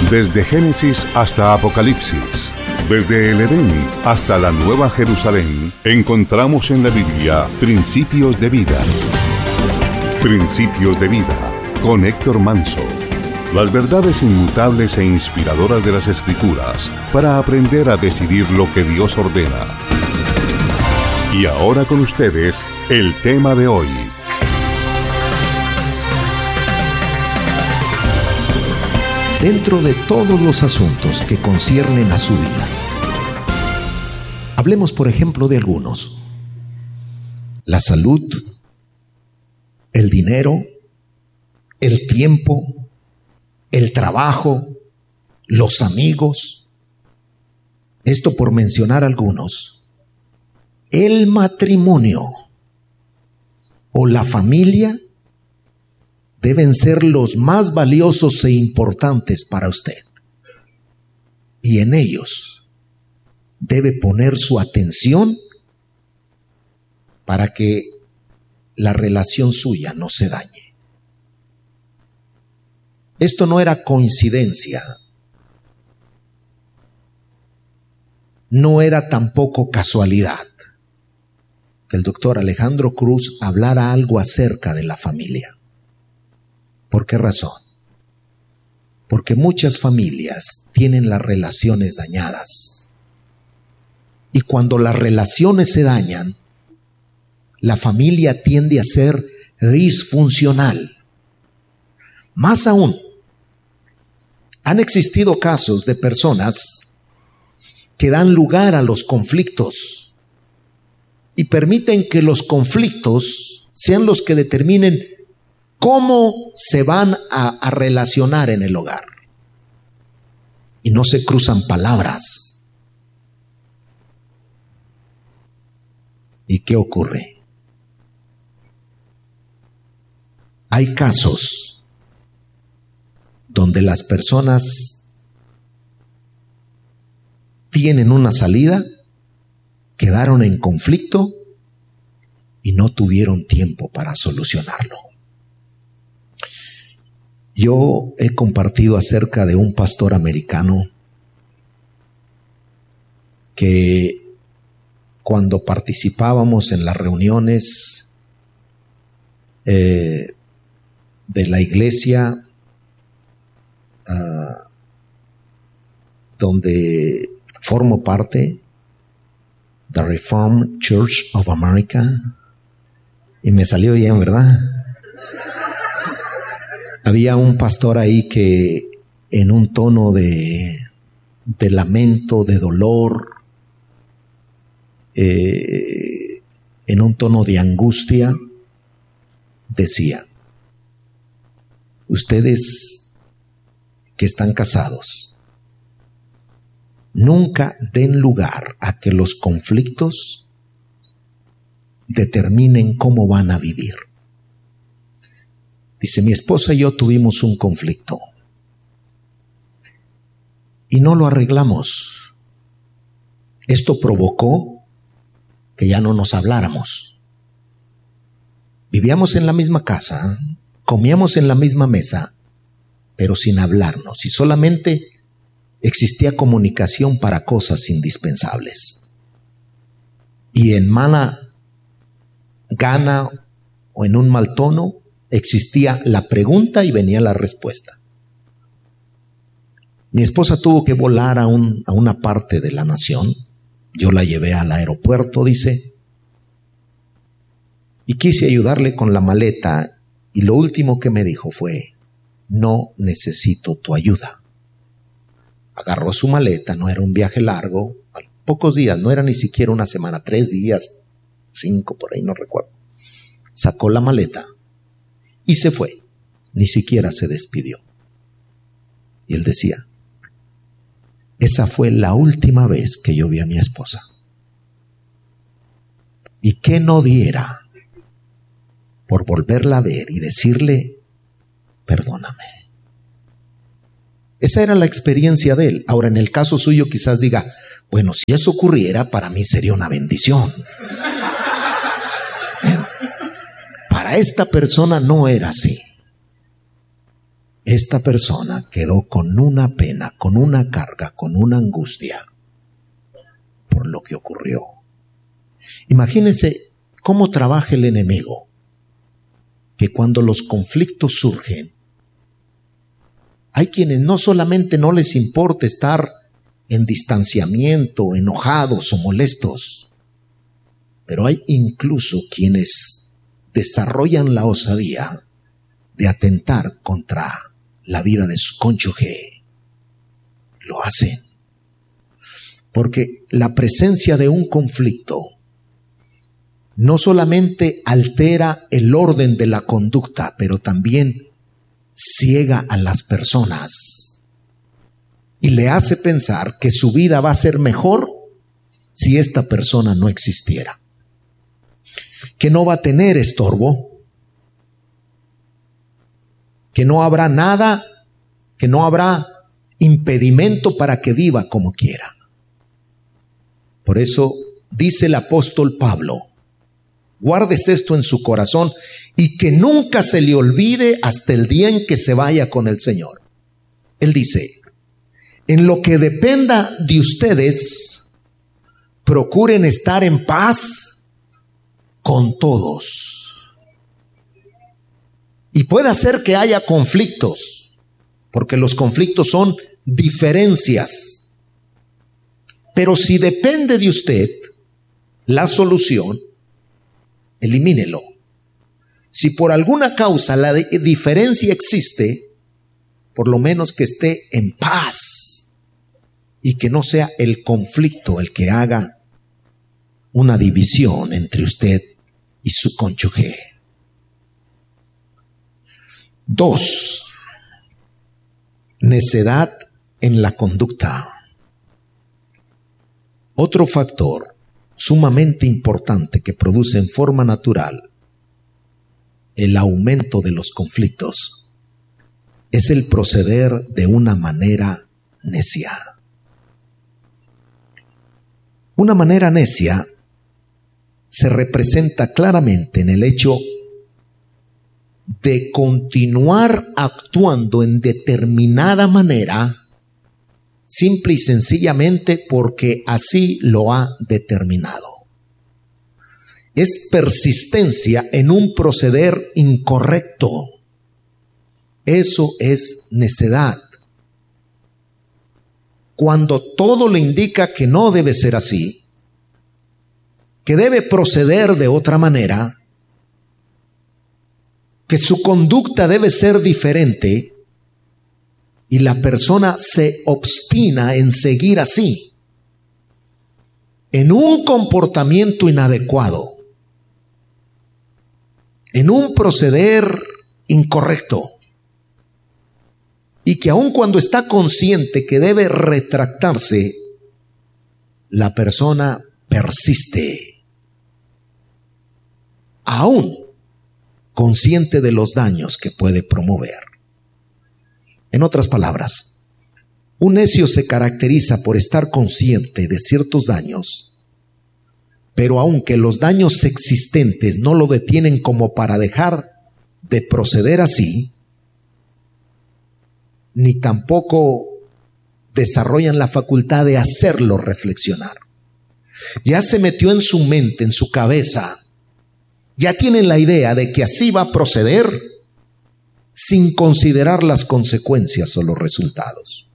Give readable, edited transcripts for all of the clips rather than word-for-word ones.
Desde Génesis hasta Apocalipsis, desde el Edén hasta la Nueva Jerusalén, encontramos en la Biblia principios de vida. Principios de vida, con Héctor Manso. Las verdades inmutables e inspiradoras de las Escrituras para aprender a decidir lo que Dios ordena. Y ahora con ustedes, el tema de hoy. Dentro de todos los asuntos que conciernen a su vida, hablemos por ejemplo de algunos: la salud, el dinero, el tiempo, el trabajo, los amigos. Esto por mencionar algunos. El matrimonio o la familia deben ser los más valiosos e importantes para usted. Y en ellos debe poner su atención para que la relación suya no se dañe. Esto no era coincidencia, no era tampoco casualidad que el doctor Alejandro Cruz hablara algo acerca de la familia. ¿Por qué razón? Porque muchas familias tienen las relaciones dañadas. Y cuando las relaciones se dañan, la familia tiende a ser disfuncional. Más aún, han existido casos de personas que dan lugar a los conflictos y permiten que los conflictos sean los que determinen cómo se van a relacionar en el hogar. Y no se cruzan palabras. ¿Y qué ocurre? Hay casos donde las personas tienen una salida, quedaron en conflicto y no tuvieron tiempo para solucionarlo. Yo he compartido acerca de un pastor americano que cuando participábamos en las reuniones de la iglesia donde formo parte, The Reformed Church of America, y me salió bien, ¿verdad? Había un pastor ahí que en un tono de lamento, de dolor, en un tono de angustia, decía: ustedes que están casados, nunca den lugar a que los conflictos determinen cómo van a vivir. Dice, mi esposa y yo tuvimos un conflicto y no lo arreglamos. Esto provocó que ya no nos habláramos. Vivíamos en la misma casa, comíamos en la misma mesa, pero sin hablarnos, y solamente existía comunicación para cosas indispensables. Y en mala gana o en un mal tono existía la pregunta y venía la respuesta. Mi esposa tuvo que volar a una parte de la nación. Yo la llevé al aeropuerto, dice, y quise ayudarle con la maleta, y lo último que me dijo fue: no necesito tu ayuda. Agarró su maleta, no era un viaje largo, pocos días, no era ni siquiera una semana, 3 días, 5 por ahí, no recuerdo. Sacó la maleta y se fue, ni siquiera se despidió. Y él decía: esa fue la última vez que yo vi a mi esposa. ¿Y qué no diera por volverla a ver y decirle: perdóname? Esa era la experiencia de él. Ahora, en el caso suyo quizás diga: bueno, si eso ocurriera, para mí sería una bendición. Para esta persona no era así. esta persona quedó con una pena, con una carga, con una angustia por lo que ocurrió. Imagínense cómo trabaja el enemigo, que cuando los conflictos surgen, hay quienes no solamente no les importa estar en distanciamiento, enojados o molestos, pero hay incluso quienes desarrollan la osadía de atentar contra la vida de su cónyuge. Lo hacen. Porque la presencia de un conflicto no solamente altera el orden de la conducta, pero también ciega a las personas y le hace pensar que su vida va a ser mejor si esta persona no existiera, que no va a tener estorbo, que no habrá nada, que no habrá impedimento para que viva como quiera. Por eso dice el apóstol Pablo, guardes esto en su corazón y que nunca se le olvide hasta el día en que se vaya con el Señor. Él dice, en lo que dependa de ustedes, procuren estar en paz con todos. Y puede ser que haya conflictos, porque los conflictos son diferencias. Pero si depende de usted la solución, elimínelo. Si por alguna causa la diferencia existe, por lo menos que esté en paz y que no sea el conflicto el que haga una división entre usted y su cónyuge. 2. Necedad en la conducta. Otro factor sumamente importante que produce en forma natural el aumento de los conflictos es el proceder de una manera necia. Una manera necia se representa claramente en el hecho de continuar actuando en determinada manera simple y sencillamente porque así lo ha determinado. Es persistencia en un proceder incorrecto. Eso es necedad. Cuando todo le indica que no debe ser así, que debe proceder de otra manera, que su conducta debe ser diferente, y la persona se obstina en seguir así, en un comportamiento inadecuado, en un proceder incorrecto, y que aun cuando está consciente que debe retractarse, la persona persiste, aún consciente de los daños que puede promover. En otras palabras, un necio se caracteriza por estar consciente de ciertos daños, pero aunque los daños existentes no lo detienen como para dejar de proceder así, ni tampoco desarrollan la facultad de hacerlo reflexionar. Ya se metió en su mente, en su cabeza, ya tienen la idea de que así va a proceder sin considerar las consecuencias o los resultados.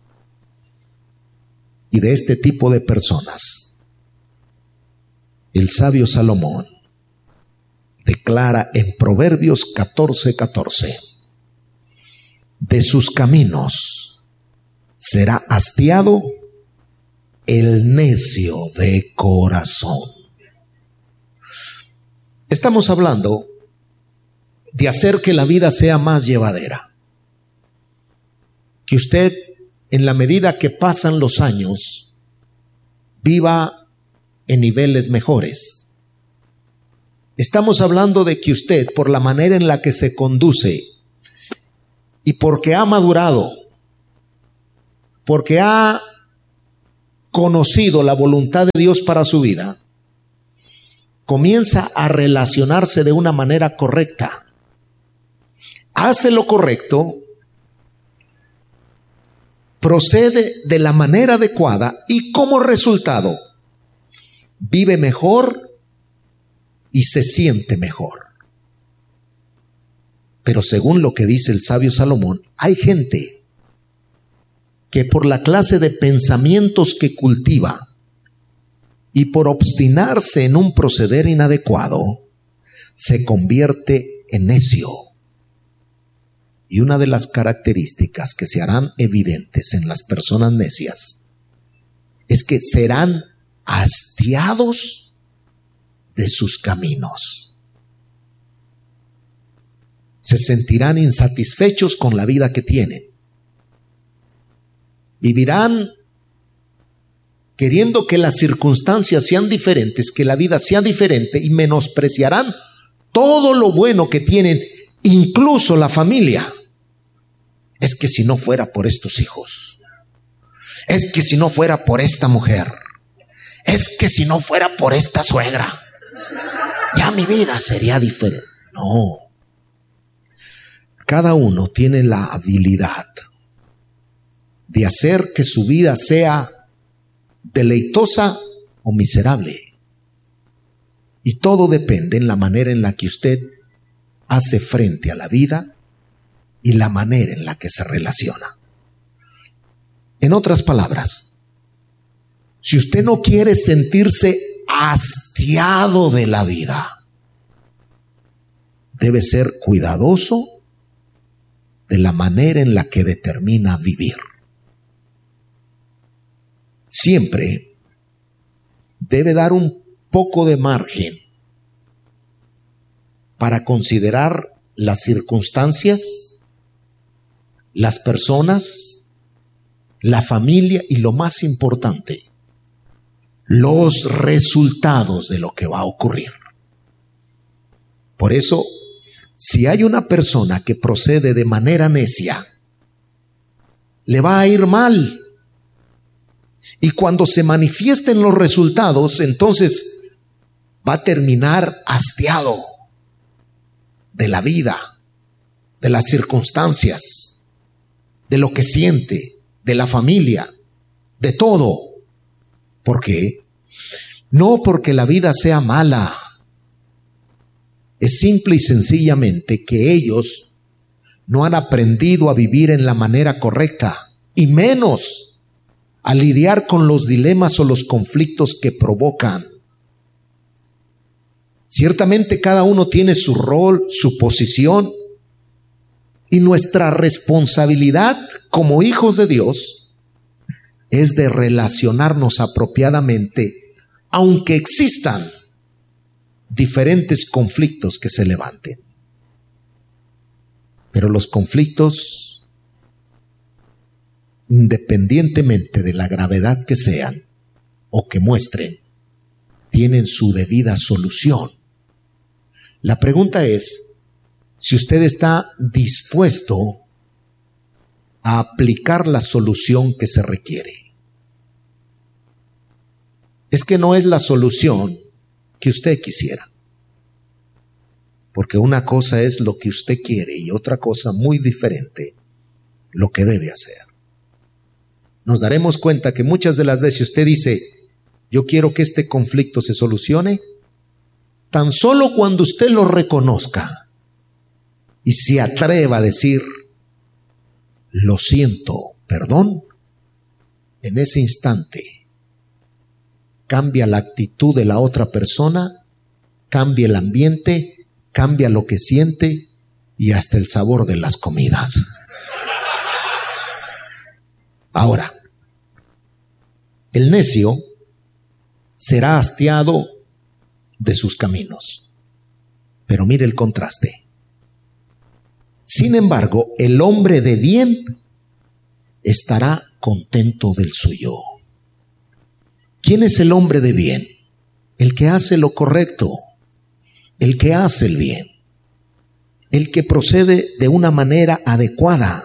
Y de este tipo de personas, el sabio Salomón declara en Proverbios 14:14, de sus caminos será hastiado el necio de corazón. Estamos hablando de hacer que la vida sea más llevadera. Que usted, en la medida que pasan los años, viva en niveles mejores. Estamos hablando de que usted, por la manera en la que se conduce y porque ha madurado, porque ha conocido la voluntad de Dios para su vida, comienza a relacionarse de una manera correcta. Hace lo correcto procede de la manera adecuada y como resultado vive mejor y se siente mejor. Pero según lo que dice el sabio Salomón, hay gente que por la clase de pensamientos que cultiva y por obstinarse en un proceder inadecuado, se convierte en necio. Y una de las características que se harán evidentes en las personas necias es que serán hastiados de sus caminos. Se sentirán insatisfechos con la vida que tienen. Vivirán queriendo que las circunstancias sean diferentes, que la vida sea diferente, y menospreciarán todo lo bueno que tienen, incluso la familia. Es que si no fuera por estos hijos, es que si no fuera por esta mujer, es que si no fuera por esta suegra, ya mi vida sería diferente. No. Cada uno tiene la habilidad de hacer que su vida sea deleitosa o miserable. Y todo depende en la manera en la que usted hace frente a la vida y la manera en la que se relaciona. En otras palabras, si usted no quiere sentirse hastiado de la vida, debe ser cuidadoso de la manera en la que determina vivir. Siempre debe dar un poco de margen para considerar las circunstancias, las personas, la familia y, lo más importante, los resultados de lo que va a ocurrir. Por eso, si hay una persona que procede de manera necia, le va a ir mal. Y cuando se manifiesten los resultados, entonces va a terminar hastiado de la vida, de las circunstancias, de lo que siente, de la familia, de todo. ¿Por qué? No porque la vida sea mala. Es simple y sencillamente que ellos no han aprendido a vivir en la manera correcta, y menos a lidiar con los dilemas o los conflictos que provocan. Ciertamente cada uno tiene su rol, su posición, y nuestra responsabilidad como hijos de Dios es de relacionarnos apropiadamente, aunque existan diferentes conflictos que se levanten. Pero los conflictos, independientemente de la gravedad que sean o que muestren, tienen su debida solución. La pregunta es si usted está dispuesto a aplicar la solución que se requiere. Es que no es la solución que usted quisiera, porque una cosa es lo que usted quiere y otra cosa muy diferente lo que debe hacer. Nos daremos cuenta que muchas de las veces usted dice: yo quiero que este conflicto se solucione, tan solo cuando usted lo reconozca y se atreva a decir: lo siento, perdón, en ese instante cambia la actitud de la otra persona, cambia el ambiente, cambia lo que siente y hasta el sabor de las comidas. Ahora, el necio será hastiado de sus caminos. Pero mire el contraste. Sin embargo, el hombre de bien estará contento del suyo. ¿Quién es el hombre de bien? El que hace lo correcto, el que hace el bien, el que procede de una manera adecuada.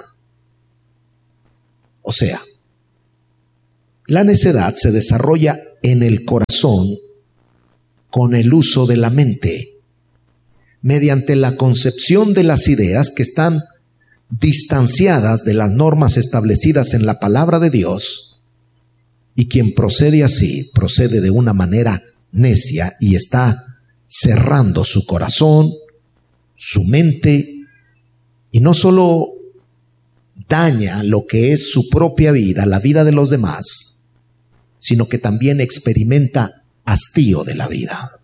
O sea, la necedad se desarrolla en el corazón con el uso de la mente, mediante la concepción de las ideas que están distanciadas de las normas establecidas en la palabra de Dios, y quien procede así, procede de una manera necia y está cerrando su corazón, su mente, y no solo daña lo que es su propia vida, la vida de los demás, sino que también experimenta hastío de la vida.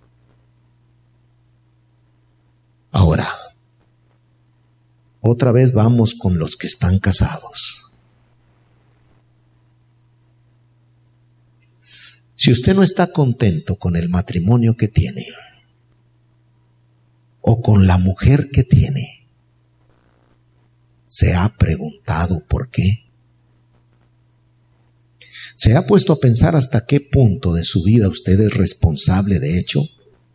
Ahora, otra vez vamos con los que están casados. Si usted no está contento con el matrimonio que tiene, o con la mujer que tiene, ¿se ha preguntado por qué? ¿Se ha puesto a pensar hasta qué punto de su vida usted es responsable de hecho?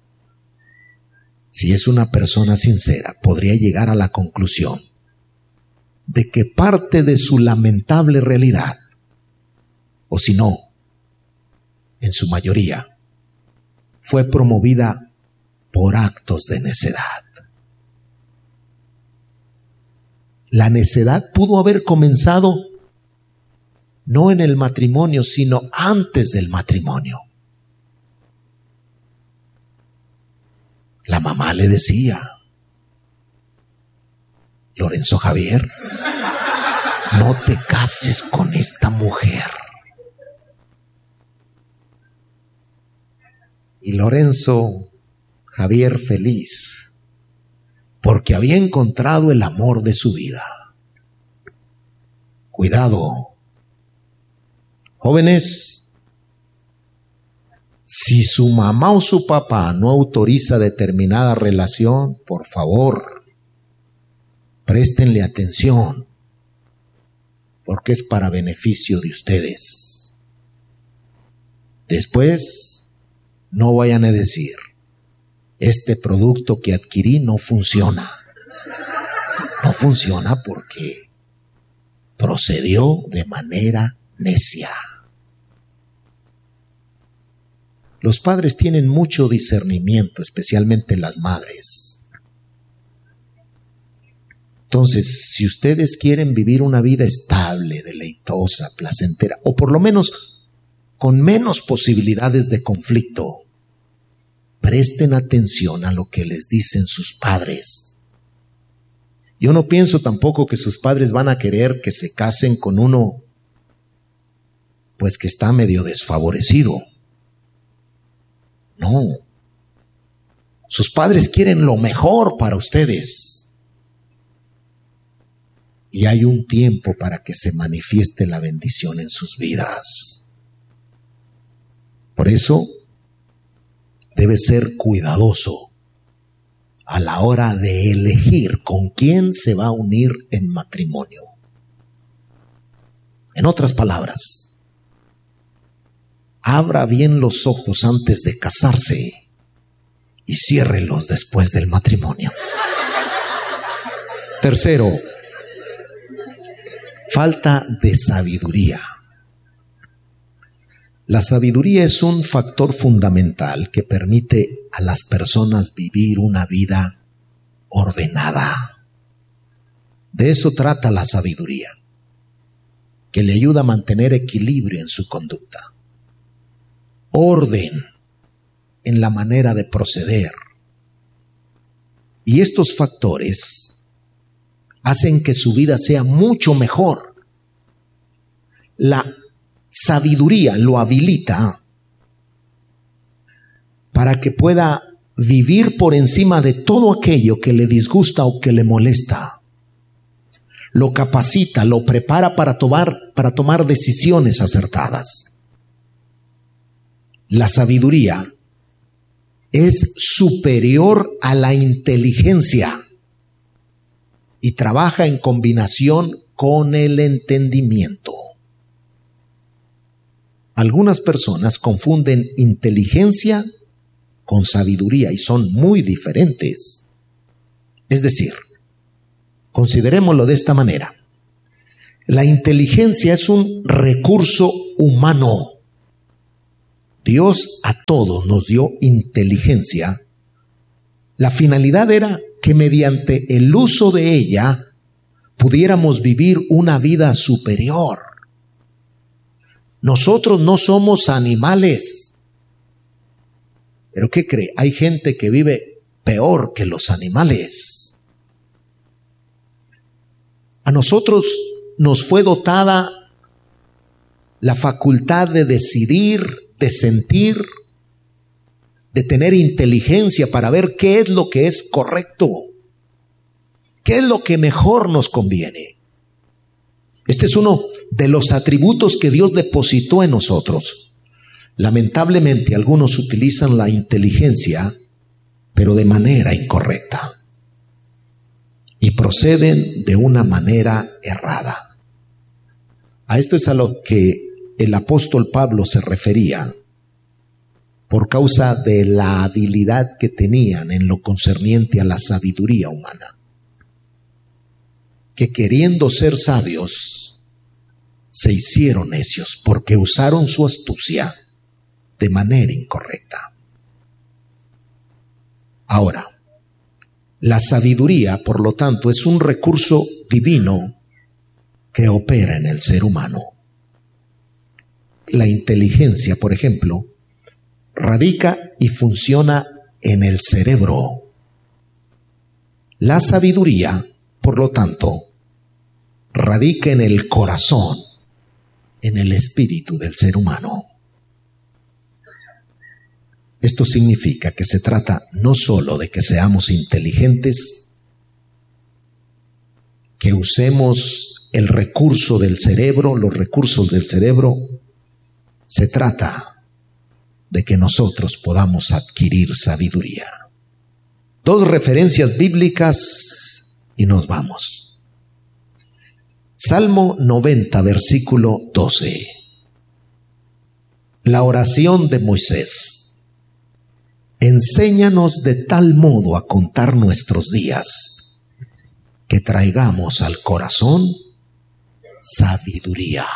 Si es una persona sincera, podría llegar a la conclusión de que parte de su lamentable realidad, o si no, en su mayoría, fue promovida por actos de necedad. La necedad pudo haber comenzado no en el matrimonio, sino antes del matrimonio. La mamá le decía: Lorenzo Javier, no te cases con esta mujer. Y Lorenzo Javier feliz, porque había encontrado el amor de su vida. Cuidado, jóvenes, si su mamá o su papá no autoriza determinada relación, por favor, préstenle atención, porque es para beneficio de ustedes. Después, no vayan a decir: este producto que adquirí no funciona. No funciona porque procedió de manera necia. Los padres tienen mucho discernimiento, especialmente las madres. Entonces, si ustedes quieren vivir una vida estable, deleitosa, placentera, o por lo menos con menos posibilidades de conflicto, presten atención a lo que les dicen sus padres. Yo no pienso tampoco que sus padres van a querer que se casen con uno, pues que está medio desfavorecido. No. Sus padres quieren lo mejor para ustedes. Y hay un tiempo para que se manifieste la bendición en sus vidas. Por eso, debe ser cuidadoso a la hora de elegir con quién se va a unir en matrimonio. En otras palabras, abra bien los ojos antes de casarse y ciérrelos después del matrimonio. Tercero, falta de sabiduría. La sabiduría es un factor fundamental que permite a las personas vivir una vida ordenada. De eso trata la sabiduría, que le ayuda a mantener equilibrio en su conducta, orden en la manera de proceder. Y estos factores hacen que su vida sea mucho mejor. La sabiduría lo habilita para que pueda vivir por encima de todo aquello que le disgusta o que le molesta. Lo capacita, lo prepara para tomar decisiones acertadas. La sabiduría es superior a la inteligencia y trabaja en combinación con el entendimiento. Algunas personas confunden inteligencia con sabiduría y son muy diferentes. Es decir, considerémoslo de esta manera. La inteligencia es un recurso humano. Dios a todos nos dio inteligencia. La finalidad era que mediante el uso de ella pudiéramos vivir una vida superior. Nosotros no somos animales. ¿Pero qué cree? Hay gente que vive peor que los animales. A nosotros nos fue dotada la facultad de decidir, de sentir, de tener inteligencia para ver qué es lo que es correcto, qué es lo que mejor nos conviene. Este es uno de los atributos que Dios depositó en nosotros. Lamentablemente, algunos utilizan la inteligencia, pero de manera incorrecta, y proceden de una manera errada. A esto es a lo que el apóstol Pablo se refería por causa de la habilidad que tenían en lo concerniente a la sabiduría humana, que queriendo ser sabios, se hicieron necios porque usaron su astucia de manera incorrecta. Ahora, la sabiduría, por lo tanto, es un recurso divino que opera en el ser humano. La inteligencia, por ejemplo, radica y funciona en el cerebro. La sabiduría, por lo tanto, radica en el corazón, en el espíritu del ser humano. Esto significa que se trata no solo de que seamos inteligentes, que usemos el recurso del cerebro, los recursos del cerebro. Se trata de que nosotros podamos adquirir sabiduría. 2 referencias bíblicas y nos vamos. Salmo 90, versículo 12. La oración de Moisés. Enséñanos de tal modo a contar nuestros días, que traigamos al corazón sabiduría.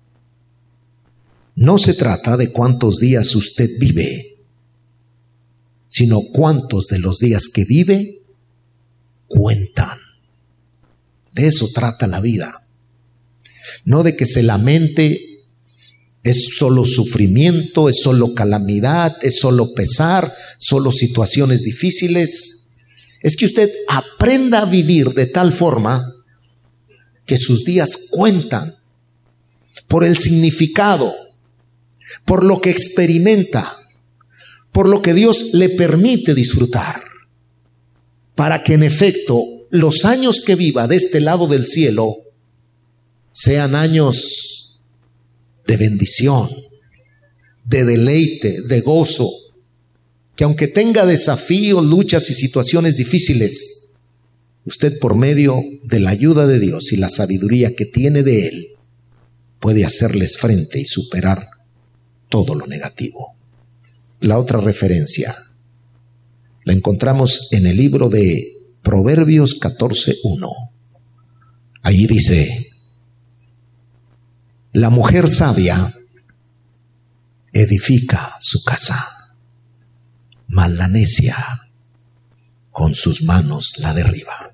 No se trata de cuántos días usted vive, sino cuántos de los días que vive cuentan. De eso trata la vida. No de que se lamente, es solo sufrimiento, es solo calamidad, es solo pesar, solo situaciones difíciles. Es que usted aprenda a vivir de tal forma que sus días cuentan por el significado, por lo que experimenta, por lo que Dios le permite disfrutar, para que en efecto los años que viva de este lado del cielo sean años de bendición, de deleite, de gozo, que aunque tenga desafíos, luchas y situaciones difíciles, usted por medio de la ayuda de Dios y la sabiduría que tiene de Él, puede hacerles frente y superar todo lo negativo. La otra referencia la encontramos en el libro de Proverbios 14:1. Allí dice: la mujer sabia edifica su casa, mas la necia con sus manos la derriba.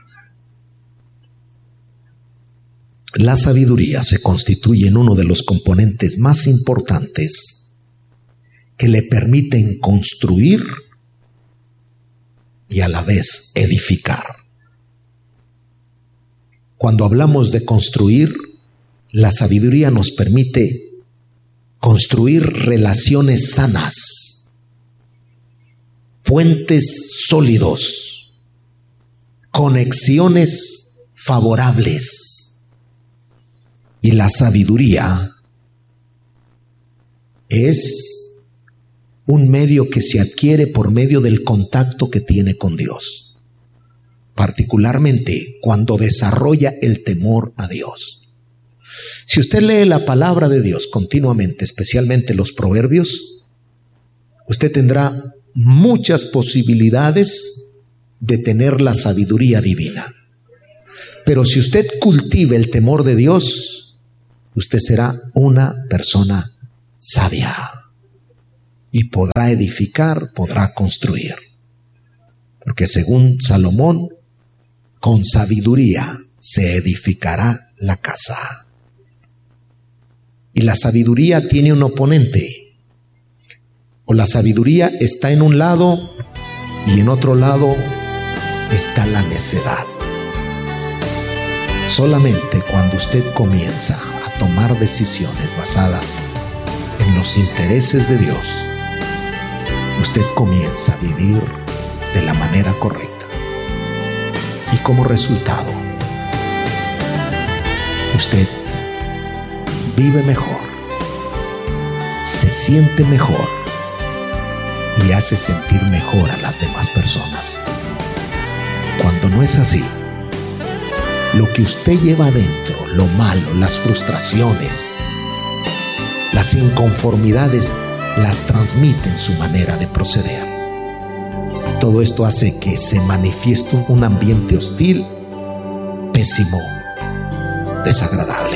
La sabiduría se constituye en uno de los componentes más importantes que le permiten construir y a la vez edificar. Cuando hablamos de construir, la sabiduría nos permite construir relaciones sanas, puentes sólidos, conexiones favorables. Y la sabiduría es un medio que se adquiere por medio del contacto que tiene con Dios, particularmente cuando desarrolla el temor a Dios. Si usted lee la palabra de Dios continuamente, especialmente los proverbios, usted tendrá muchas posibilidades de tener la sabiduría divina. Pero si usted cultiva el temor de Dios, usted será una persona sabia y podrá edificar, podrá construir. Porque según Salomón, con sabiduría se edificará la casa. Y la sabiduría tiene un oponente. O la sabiduría está en un lado y en otro lado está la necedad. Solamente cuando usted comienza a tomar decisiones basadas en los intereses de Dios, usted comienza a vivir de la manera correcta. Y como resultado, usted vive mejor, se siente mejor y hace sentir mejor a las demás personas. Cuando no es así, lo que usted lleva adentro, lo malo, las frustraciones, las inconformidades, las transmite en su manera de proceder. Y todo esto hace que se manifieste un ambiente hostil, pésimo, desagradable.